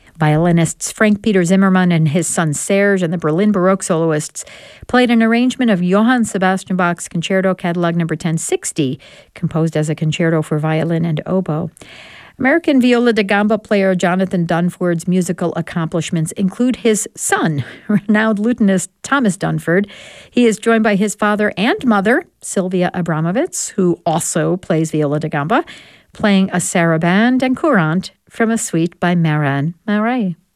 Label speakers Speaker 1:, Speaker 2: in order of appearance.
Speaker 1: Violinists Frank Peter Zimmermann and his son Serge and the Berlin Baroque soloists played an arrangement of Johann Sebastian Bach's Concerto Catalog No. 1060, composed as a concerto for violin and oboe. American viola da gamba player Jonathan Dunford's musical accomplishments include his son, renowned lutenist Thomas Dunford. He is joined by his father and mother, Sylvia Abramovitz, who also plays viola da gamba, playing a sarabande and courante from a suite by Marin Marais.